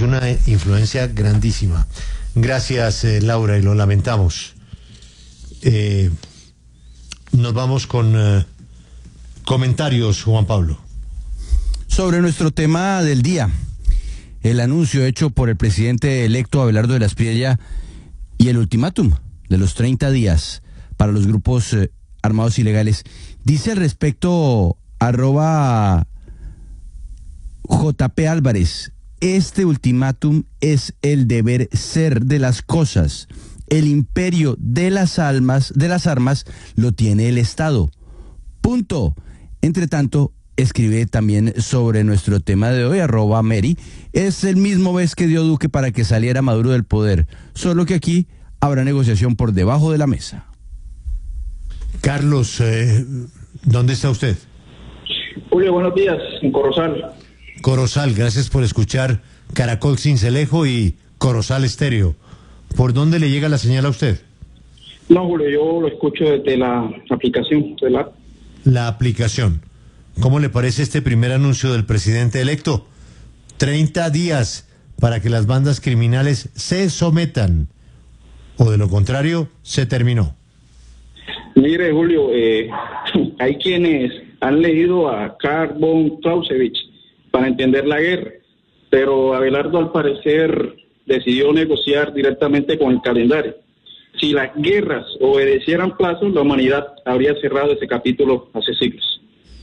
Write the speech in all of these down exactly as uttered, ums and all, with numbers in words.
una influencia grandísima. Gracias, eh, Laura, y lo lamentamos. Eh, nos vamos con eh, comentarios, Juan Pablo. Sobre nuestro tema del día, el anuncio hecho por el presidente electo Abelardo de la Espriella y el ultimátum de los treinta días para los grupos eh, armados ilegales. Dice al respecto arroba J P Álvarez: este ultimátum es el deber ser de las cosas. El imperio de las almas, de las armas, lo tiene el Estado. Punto. Entre tanto, escribe también sobre nuestro tema de hoy, arroba Mary: es el mismo vez que dio Duque para que saliera Maduro del poder, solo que aquí habrá negociación por debajo de la mesa. Carlos, eh, ¿dónde está usted? Julio, buenos días, en Corozal. Corozal, gracias por escuchar Caracol Cincelejo y Corozal Estéreo. ¿Por dónde le llega la señal a usted? No, Julio, yo lo escucho desde la aplicación. De la... la aplicación. ¿Cómo le parece este primer anuncio del presidente electo? treinta días para que las bandas criminales se sometan, o de lo contrario, se terminó. Mire, Julio, eh, hay quienes han leído a Karl von Clausewitz para entender la guerra, pero Abelardo al parecer decidió negociar directamente con el calendario. Si las guerras obedecieran plazos, la humanidad habría cerrado ese capítulo hace siglos.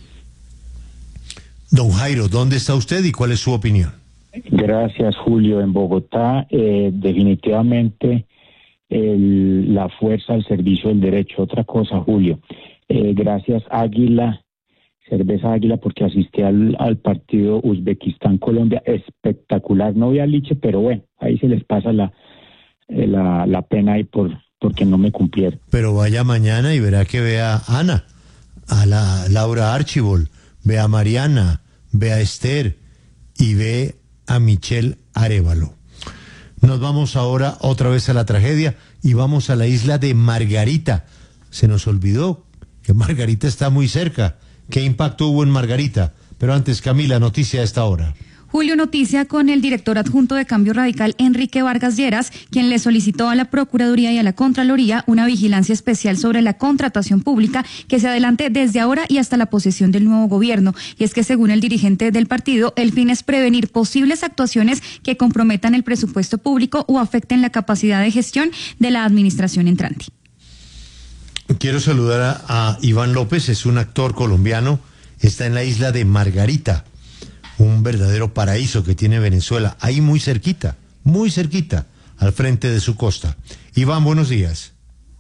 Don Jairo, ¿dónde está usted y cuál es su opinión? Gracias, Julio. En Bogotá, eh, definitivamente el, la fuerza al servicio del derecho. Otra cosa, Julio, eh, gracias Águila, Cerveza Águila, porque asistí al, al partido Uzbekistán-Colombia, espectacular. No vi a Liche, pero bueno, ahí se les pasa la, la, la pena ahí por porque no me cumplieron. Pero vaya mañana y verá que vea a Ana, a la Laura Archibald, ve a Mariana, ve a Esther y ve a Michelle Arévalo. Nos vamos ahora otra vez a la tragedia y vamos a la isla de Margarita. Se nos olvidó que Margarita está muy cerca. ¿Qué impacto hubo en Margarita? Pero antes, Camila, noticia a esta hora. Julio, noticia con el director adjunto de Cambio Radical, Enrique Vargas Lleras, quien le solicitó a la Procuraduría y a la Contraloría una vigilancia especial sobre la contratación pública que se adelante desde ahora y hasta la posesión del nuevo gobierno. Y es que, según el dirigente del partido, el fin es prevenir posibles actuaciones que comprometan el presupuesto público o afecten la capacidad de gestión de la administración entrante. Quiero saludar a, a Iván López, es un actor colombiano, está en la isla de Margarita, un verdadero paraíso que tiene Venezuela, ahí muy cerquita, muy cerquita, al frente de su costa. Iván, buenos días.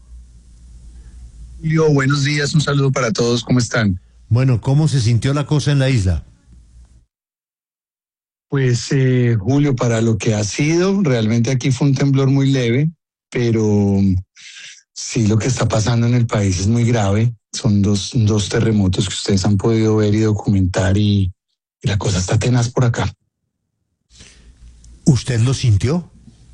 Julio, buenos días, un saludo para todos, ¿cómo están? Bueno, ¿cómo se sintió la cosa en la isla? Pues, eh, Julio, para lo que ha sido, realmente aquí fue un temblor muy leve, pero sí, lo que está pasando en el país es muy grave. Son dos, dos terremotos que ustedes han podido ver y documentar y Y la cosa está tenaz por acá. ¿Usted lo sintió?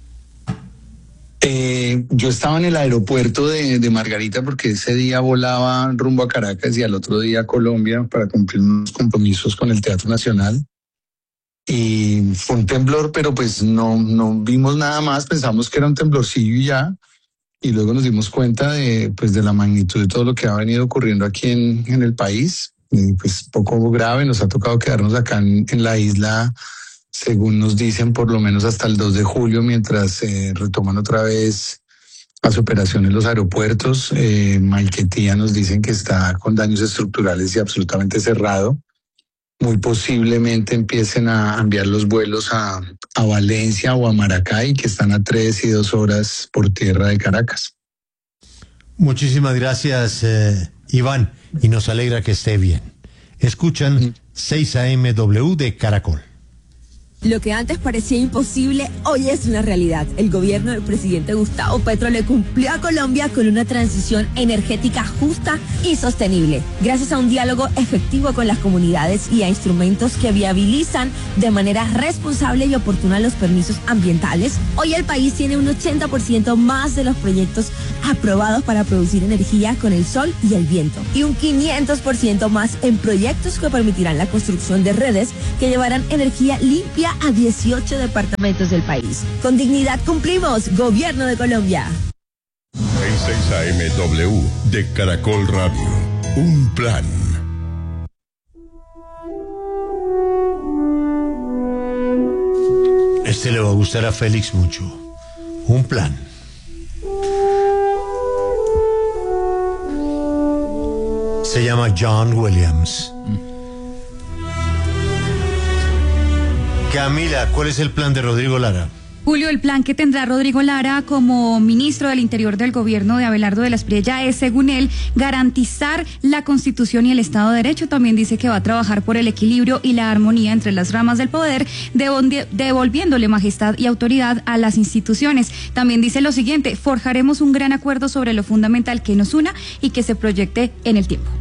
Eh, yo estaba en el aeropuerto de, de Margarita porque ese día volaba rumbo a Caracas y al otro día a Colombia para cumplir unos compromisos con el Teatro Nacional. Y fue un temblor, pero pues no, no vimos nada más, pensamos que era un temblorcillo y ya. Y luego nos dimos cuenta de, pues, de la magnitud de todo lo que ha venido ocurriendo aquí en, en el país. Y pues poco grave, nos ha tocado quedarnos acá en, en la isla, según nos dicen, por lo menos hasta el dos de julio, mientras eh, retoman otra vez las operaciones los aeropuertos. Eh, Maiquetía nos dicen que está con daños estructurales y absolutamente cerrado. Muy posiblemente empiecen a enviar los vuelos a, a Valencia o a Maracay, que están a tres y dos horas por tierra de Caracas. Muchísimas gracias, eh, Iván, y nos alegra que esté bien. Escuchan seis A M W de Caracol. Lo que antes parecía imposible, hoy es una realidad. El gobierno del presidente Gustavo Petro le cumplió a Colombia con una transición energética justa y sostenible, gracias a un diálogo efectivo con las comunidades y a instrumentos que viabilizan de manera responsable y oportuna los permisos ambientales. Hoy el país tiene un ochenta por ciento más de los proyectos aprobados para producir energía con el sol y el viento, y un quinientos por ciento más en proyectos que permitirán la construcción de redes que llevarán energía limpia Llega a dieciocho departamentos del país. Con dignidad cumplimos, Gobierno de Colombia. seis A M W de Caracol Radio. Un plan. Este le va a gustar a Félix mucho. Un plan. Se llama John Williams. Camila, ¿cuál es el plan de Rodrigo Lara? Julio, el plan que tendrá Rodrigo Lara como ministro del Interior del gobierno de Abelardo de la Espriella es, según él, garantizar la Constitución y el Estado de Derecho. También dice que va a trabajar por el equilibrio y la armonía entre las ramas del poder, devolviéndole majestad y autoridad a las instituciones. También dice lo siguiente: forjaremos un gran acuerdo sobre lo fundamental que nos una y que se proyecte en el tiempo.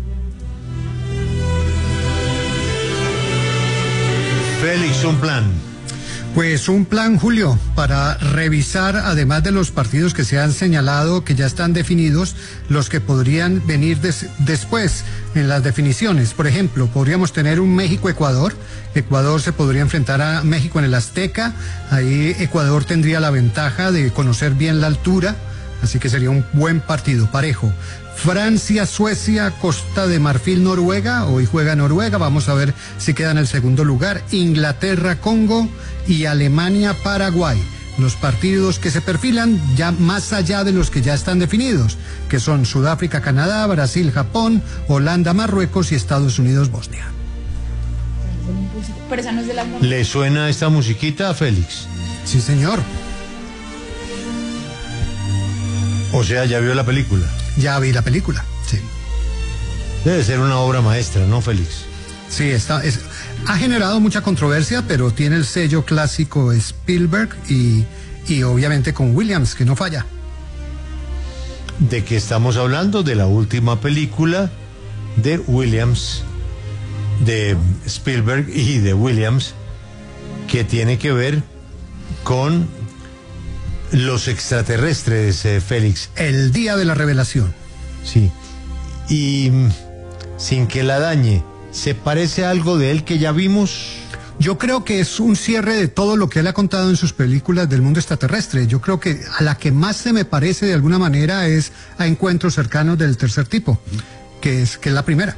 Félix, un plan. Pues un plan, Julio, para revisar, además de los partidos que se han señalado, que ya están definidos, los que podrían venir des, después en las definiciones. Por ejemplo, podríamos tener un México-Ecuador. Ecuador se podría enfrentar a México en el Azteca. Ahí Ecuador tendría la ventaja de conocer bien la altura, así que sería un buen partido, parejo. Francia, Suecia, Costa de Marfil, Noruega. Hoy juega Noruega, vamos a ver si queda en el segundo lugar. Inglaterra, Congo y Alemania, Paraguay. Los partidos que se perfilan ya más allá de los que ya están definidos, que son Sudáfrica, Canadá, Brasil, Japón, Holanda, Marruecos y Estados Unidos, Bosnia. Pero esa no es de la... ¿Le suena esta musiquita a Félix? Sí, señor. O sea, ¿ya vio la película? Ya vi la película, sí. Debe ser una obra maestra, ¿no, Félix? Sí, está, es, ha generado mucha controversia, pero tiene el sello clásico Spielberg y, y obviamente con Williams, que no falla. ¿De qué estamos hablando? De la última película de Williams, de Spielberg y de Williams, que tiene que ver con los extraterrestres, eh, Félix. El día de la revelación. Sí. Y sin que la dañe, ¿se parece a algo de él que ya vimos? Yo creo que es un cierre de todo lo que él ha contado en sus películas del mundo extraterrestre. Yo creo que a la que más se me parece de alguna manera es a Encuentros cercanos del tercer tipo, que es, que es la primera.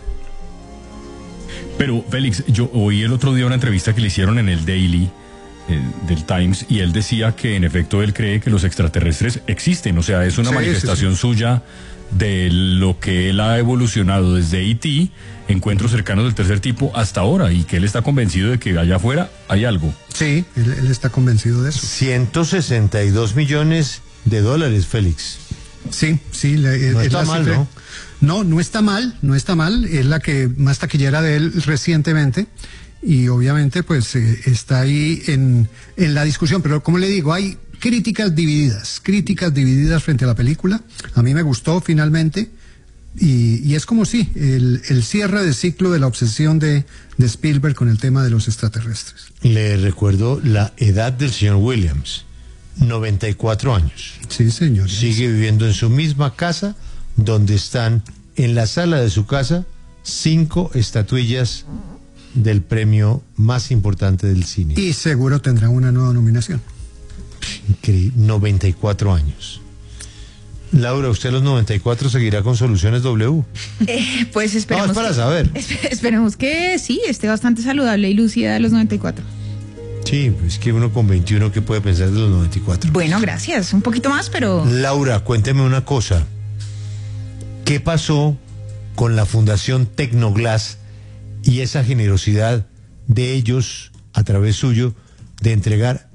Pero, Félix, yo oí el otro día una entrevista que le hicieron en el Daily eh, del Times, y él decía que en efecto él cree que los extraterrestres existen, o sea, es una Sí, manifestación sí, sí. suya de lo que él ha evolucionado desde E T, Encuentros cercanos del tercer tipo, hasta ahora, y que él está convencido de que allá afuera hay algo. Sí, él, él está convencido de eso. ciento sesenta y dos millones de dólares, Félix. Sí, sí. La, No es está la mal, cifra. ¿no? No, no está mal, no está mal. Es la que más taquillera de él recientemente. Y obviamente, pues, eh, está ahí en, en la discusión. Pero como le digo, hay críticas divididas, críticas divididas frente a la película. A mí me gustó finalmente. Y, y es como si el, el cierre de ciclo de la obsesión de, de Spielberg con el tema de los extraterrestres. Le recuerdo la edad del señor Williams, noventa y cuatro años. Sí, señor. Sigue viviendo en su misma casa, donde están en la sala de su casa cinco estatuillas del premio más importante del cine. Y seguro tendrá una nueva nominación. Increíble, noventa y cuatro años. Laura, ¿usted a los noventa y cuatro seguirá con Soluciones W? Eh, pues esperemos. No, es para que, saber. esp- esperemos que sí, esté bastante saludable y lúcida a los noventa y cuatro. Sí, es que uno con veintiuno, ¿qué puede pensar de los noventa y cuatro? Bueno, gracias. Un poquito más, pero. Laura, cuénteme una cosa. ¿Qué pasó con la Fundación Tecnoglass y esa generosidad de ellos, a través suyo, de entregar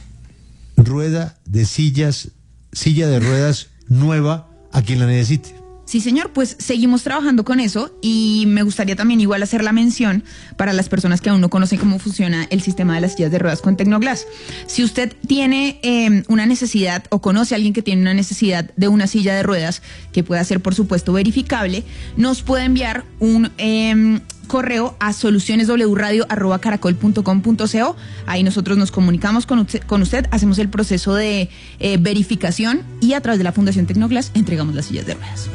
rueda de sillas, silla de ruedas nueva a quien la necesite? Sí, señor, pues seguimos trabajando con eso y me gustaría también igual hacer la mención para las personas que aún no conocen cómo funciona el sistema de las sillas de ruedas con Tecnoglass. Si usted tiene eh, una necesidad o conoce a alguien que tiene una necesidad de una silla de ruedas que pueda ser, por supuesto, verificable, nos puede enviar un eh, correo a solucioneswradio arroba caracol punto com punto co. Ahí nosotros nos comunicamos con usted, con usted hacemos el proceso de eh, verificación y a través de la Fundación Tecnoglass entregamos las sillas de ruedas.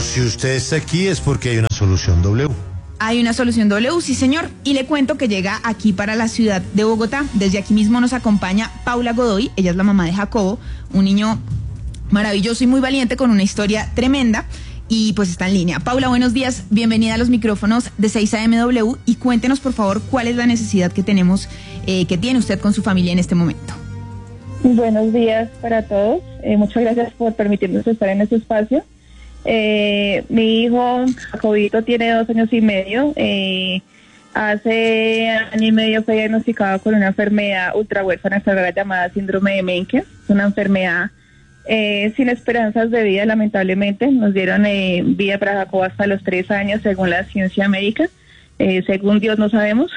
si usted está aquí es porque hay una solución W. Hay una solución W, sí señor, y le cuento que llega aquí para la ciudad de Bogotá. Desde aquí mismo nos acompaña Paula Godoy, ella es la mamá de Jacobo, un niño maravilloso y muy valiente con una historia tremenda, y pues está en línea. Paula, buenos días, bienvenida a los micrófonos de seis A M W y cuéntenos por favor cuál es la necesidad que tenemos, eh, que tiene usted con su familia en este momento. Buenos días para todos, eh, muchas gracias por permitirnos estar en este espacio. Eh, mi hijo Jacobito tiene dos años y medio. Eh, hace año y medio fue diagnosticado con una enfermedad ultrahuérfana llamada síndrome de Menkes. Es una enfermedad eh, sin esperanzas de vida, lamentablemente. Nos dieron eh, vida para Jacobo hasta los tres años, según la ciencia médica. Eh, según Dios no sabemos.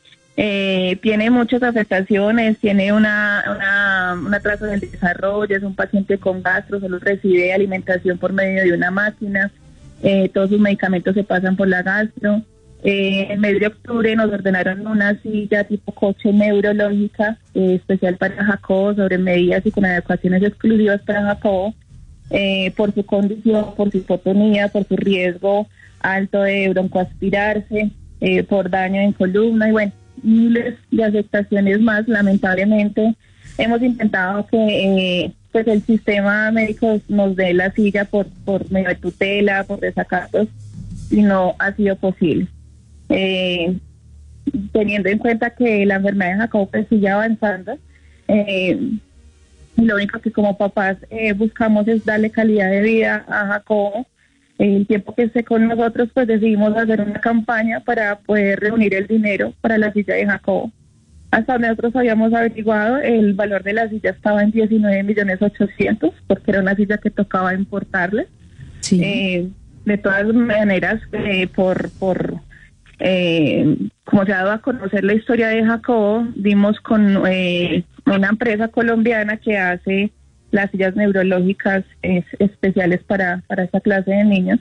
Eh, tiene muchas afectaciones, tiene una, una, un atraso en el desarrollo, es un paciente con gastro, solo recibe alimentación por medio de una máquina, eh, todos sus medicamentos se pasan por la gastro. Eh, en el mes de octubre nos ordenaron una silla tipo coche neurológica eh, especial para Jacobo, sobre medidas y con adecuaciones exclusivas para Jacobo, eh, por su condición, por su hipotonía, por su riesgo alto de broncoaspirarse, eh, por daño en columna y bueno, miles de afectaciones más. Lamentablemente hemos intentado que eh, pues el sistema médico nos dé la silla por por medio de tutela, por desacatos, y no ha sido posible. Eh, teniendo en cuenta que la enfermedad de Jacobo pues sigue avanzando, eh, lo único que como papás eh, buscamos es darle calidad de vida a Jacobo. El tiempo que esté con nosotros, pues decidimos hacer una campaña para poder reunir el dinero para la silla de Jacobo. Hasta donde nosotros habíamos averiguado, el valor de la silla estaba en diecinueve millones ochocientos, porque era una silla que tocaba importarle. Sí. Eh, de todas maneras, eh, por, por eh, como se ha dado a conocer la historia de Jacobo, dimos con eh, una empresa colombiana que hace las sillas neurológicas es, especiales para, para esta clase de niños,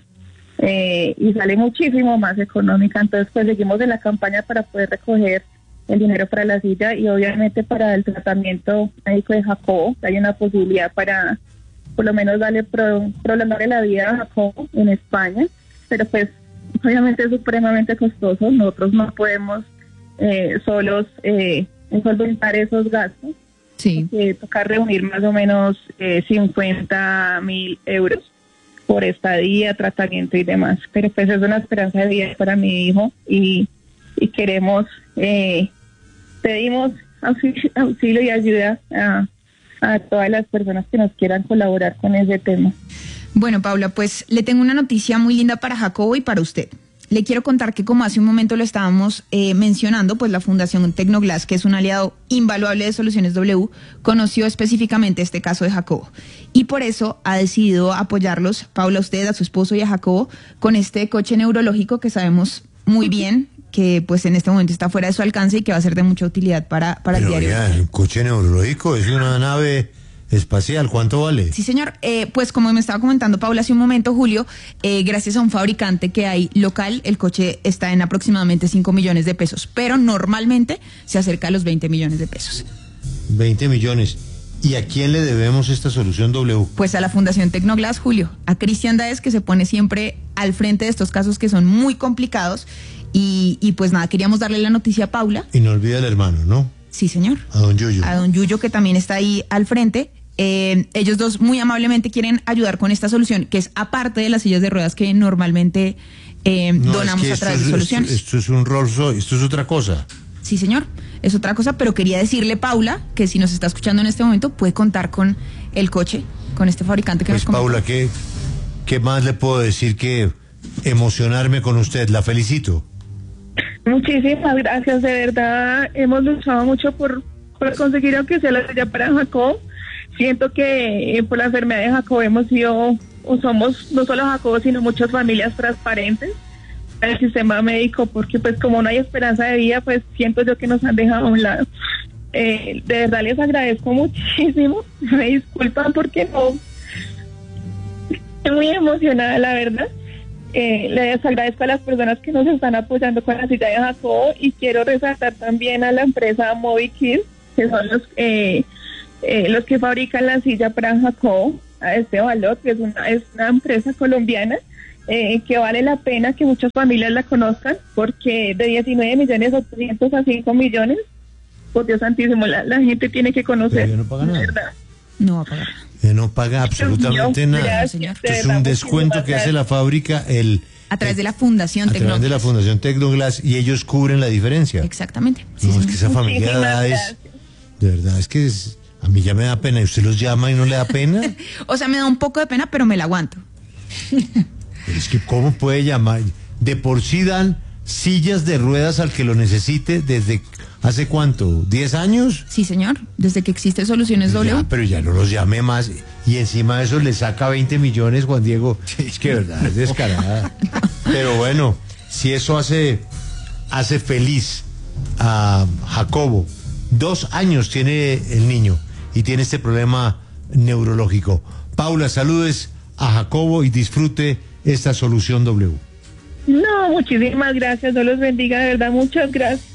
eh, y sale muchísimo más económica. Entonces pues seguimos en la campaña para poder recoger el dinero para la silla y obviamente para el tratamiento médico de Jacobo. Hay una posibilidad para por lo menos darle pro, prolongarle la vida a Jacobo en España, pero pues obviamente es supremamente costoso. Nosotros no podemos eh, solos eh, solventar esos gastos. Sí. Que toca reunir más o menos eh, cincuenta mil euros por estadía, tratamiento y demás. Pero pues es una esperanza de vida para mi hijo y, y queremos, eh, pedimos auxilio, auxilio y ayuda a, a todas las personas que nos quieran colaborar con ese tema. Bueno, Paula, pues le tengo una noticia muy linda para Jacobo y para usted. Le quiero contar que, como hace un momento lo estábamos eh, mencionando, pues la Fundación Tecnoglass, que es un aliado invaluable de Soluciones W, conoció específicamente este caso de Jacobo. Y por eso ha decidido apoyarlos, Paula, a usted, a su esposo y a Jacobo, con este coche neurológico que sabemos muy bien que pues en este momento está fuera de su alcance y que va a ser de mucha utilidad para, para el Pero diario. ya, el coche neurológico es una nave espacial, ¿cuánto vale? Sí, señor. Eh, pues como me estaba comentando Paula hace un momento, Julio, eh, gracias a un fabricante que hay local, el coche está en aproximadamente cinco millones de pesos, pero normalmente se acerca a los veinte millones de pesos. veinte millones. ¿Y a quién le debemos esta solución W? Pues a la Fundación Tecnoglass, Julio, a Cristian Daes, que se pone siempre al frente de estos casos que son muy complicados, y, y pues nada, queríamos darle la noticia a Paula. Y no olvide al hermano, ¿no? Sí, señor. A don Yuyo. A don Yuyo, que también está ahí al frente. Eh, ellos dos muy amablemente quieren ayudar con esta solución, que es aparte de las sillas de ruedas que normalmente eh, no, donamos es que a través es, de Soluciones. Esto, esto es un Rolls Royce, esto es otra cosa. Sí, señor, es otra cosa, pero quería decirle, Paula, que si nos está escuchando en este momento, puede contar con el coche, con este fabricante que pues nos comentó. Paula, ¿qué, ¿qué más le puedo decir que emocionarme con usted? La felicito. Muchísimas gracias, de verdad hemos luchado mucho por, por conseguir aunque sea la silla para Jacob. Siento que eh, por la enfermedad de Jacob hemos sido, o somos no solo Jacob, sino muchas familias transparentes al sistema médico, porque pues como no hay esperanza de vida, pues siento yo que nos han dejado a un lado. Eh, de verdad les agradezco muchísimo, me disculpan porque no, estoy muy emocionada, la verdad. Eh, les agradezco a las personas que nos están apoyando con la silla de Jacob, y quiero resaltar también a la empresa Movikids, que son los eh, eh, los que fabrican la silla para Jacob a este valor, que es una, es una empresa colombiana eh, que vale la pena que muchas familias la conozcan, porque de diecinueve millones ochocientos a cinco millones, por Dios santísimo, la, la gente tiene que conocer. Pero no paga nada. ¿Verdad? No va a pagar. Que no paga absolutamente Dios, nada. gracias, señor. de Es verdad, un descuento muchísimas que hace la fábrica el A través de la Fundación a través de la Tecnoglass. Fundación Tecnoglass y ellos cubren la diferencia. Exactamente. Sí, No, es señor. que esa familia de Muchísimas edades, gracias. de verdad, es que es- a mí ya me da pena. ¿Y usted los llama y no le da pena? O sea, me da un poco de pena, pero me la aguanto. Pero es que ¿cómo puede llamar? De por sí dan sillas de ruedas al que lo necesite desde ¿hace cuánto? ¿diez años? Sí, señor. Desde que existe Soluciones W. Ya, pero ya no los llame más. Y encima de eso le saca veinte millones, Juan Diego. Es que de verdad, es descarada. Pero bueno, si eso hace, hace feliz a Jacobo. Dos años tiene el niño y tiene este problema neurológico. Paula, saludes a Jacobo y disfrute esta Solución W. No, muchísimas gracias, Dios los bendiga, de verdad, muchas gracias.